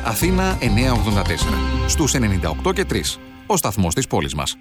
Αθήνα 984. Στους 98 και 3. Ο σταθμός της πόλης μας.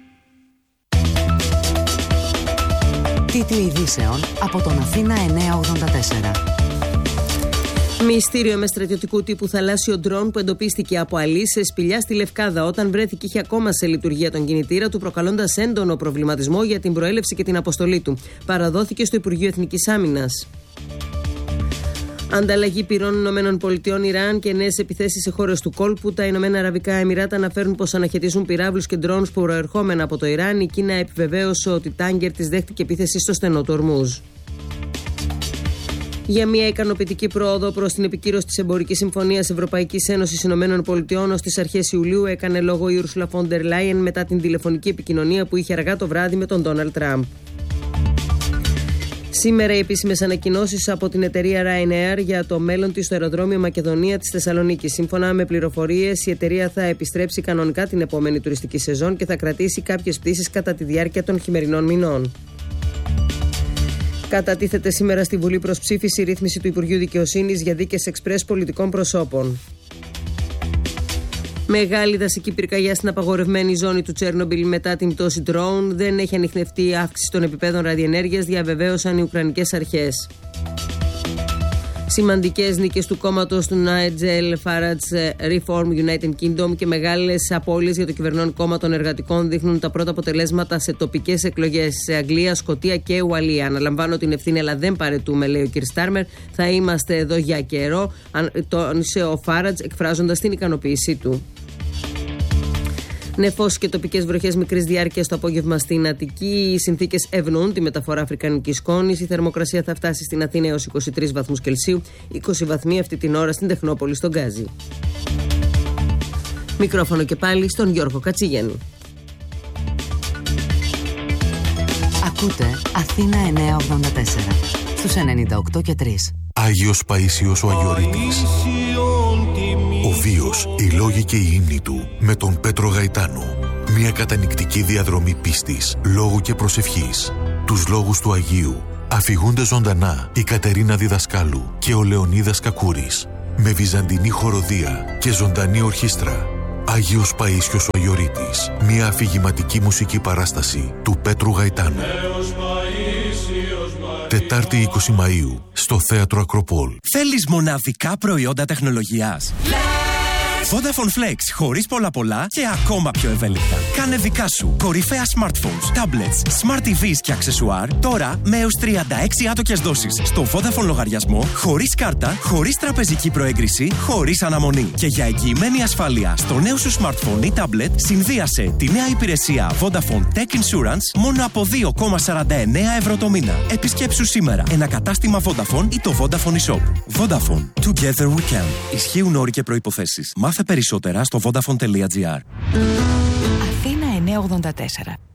Τίτλοι ειδήσεων από τον Αθήνα 984. Μυστήριο με στρατιωτικού τύπου θαλάσσιο ντρόν που εντοπίστηκε από αλή σε σπηλιά στη Λευκάδα. Όταν βρέθηκε, είχε ακόμα σε λειτουργία τον κινητήρα του, προκαλώντας έντονο προβληματισμό για την προέλευση και την αποστολή του. Παραδόθηκε στο Υπουργείο Εθνικής Άμυνας. Ανταλλαγή πυρών ΗΠΑ-Ιράν και νέες επιθέσεις σε χώρες του κόλπου. Τα Ηνωμένα Αραβικά Εμιράτα αναφέρουν πως αναχαιτίζουν πυράβλους και ντρόουν που προερχόμενα από το Ιράν. Η Κίνα επιβεβαίωσε ότι τάγκερ της δέχτηκε επίθεση στο στενό του Ορμούζ. Για μια ικανοποιητική πρόοδο προς την επικύρωση της Εμπορικής Συμφωνίας Ευρωπαϊκής Ένωσης ΗΠΑ ως τις αρχές Ιουλίου έκανε λόγο η Ursula von der Leyen μετά την τηλεφωνική επικοινωνία που είχε αργά το βράδυ με τον Ντόναλντ Τραμπ. Σήμερα οι επίσημες ανακοινώσεις από την εταιρεία Ryanair για το μέλλον της στο αεροδρόμιο Μακεδονία της Θεσσαλονίκης. Σύμφωνα με πληροφορίες, η εταιρεία θα επιστρέψει κανονικά την επόμενη τουριστική σεζόν και θα κρατήσει κάποιες πτήσεις κατά τη διάρκεια των χειμερινών μηνών. Κατατίθεται σήμερα στη Βουλή προς ψήφιση η ρύθμιση του Υπουργείου Δικαιοσύνης για δίκες εξπρές πολιτικών προσώπων. Μεγάλη δασική πυρκαγιά στην απαγορευμένη ζώνη του Τσέρνομπιλ μετά την πτώση ντρόουν. Δεν έχει ανιχνευτεί η αύξηση των επιπέδων ραδιενέργειας, διαβεβαίωσαν οι Ουκρανικές αρχές. Σημαντικές νίκες του κόμματος του Nigel Farage Reform United Kingdom και μεγάλες απώλειες για το κυβερνών κόμμα των εργατικών δείχνουν τα πρώτα αποτελέσματα σε τοπικές εκλογές σε Αγγλία, Σκωτία και Ουαλία. Αναλαμβάνω την ευθύνη, αλλά δεν παρετούμε, λέει ο κ. Στάρμερ. Θα είμαστε εδώ για καιρό, τόνισε ο Farage, εκφράζοντας την ικανοποίησή του. Νεφώσεις και τοπικές βροχές μικρής διάρκειας το απόγευμα στην Αττική. Οι συνθήκες ευνοούν τη μεταφορά αφρικανικής σκόνης. Η θερμοκρασία θα φτάσει στην Αθήνα έως 23 βαθμούς Κελσίου, 20 βαθμοί αυτή την ώρα στην Τεχνόπολη, στον Γκάζι. Μικρόφωνο και πάλι στον Γιώργο Κατσίγιαννη. Ακούτε Αθήνα 984 στους 98 και 3. Άγιος Παΐσιος ο Αγιορείτης. Ο βίος, οι λόγοι και η ύμνη του με τον Πέτρο Γαϊτάνο. Μια κατανυκτική διαδρομή πίστης, λόγου και προσευχής. Τους λόγους του Αγίου αφηγούνται ζωντανά η Κατερίνα Διδασκάλου και ο Λεωνίδας Κακούρης. Με βυζαντινή χοροδία και ζωντανή ορχήστρα. Άγιος Παΐσιος ο Αγιορείτης. Μια αφηγηματική μουσική παράσταση του Πέτρου Γαϊτάνου. Τετάρτη 20 Μαΐου στο Θέατρο Ακροπόλ. Θέλεις μοναδικά προϊόντα τεχνολογίας? Vodafone Flex, χωρίς πολλά και ακόμα πιο ευέλικτα. Κάνε δικά σου κορυφαία smartphones, tablets, smart TVs και αξεσουάρ τώρα με έως 36 άτοκες δόσεις στο Vodafone λογαριασμό, χωρίς κάρτα, χωρίς τραπεζική προέγκριση, χωρίς αναμονή. Και για εγγυημένη ασφάλεια στο νέο σου smartphone ή tablet, συνδύασε τη νέα υπηρεσία Vodafone Tech Insurance μόνο από 2,49 ευρώ το μήνα. Επισκέψου σήμερα ένα κατάστημα Vodafone ή το Vodafone eShop. Vodafone. Together we can. Ισχύουν όροι και προϋποθέσεις. Μάθε περισσότερα στο vodafone.gr. Αθήνα 984.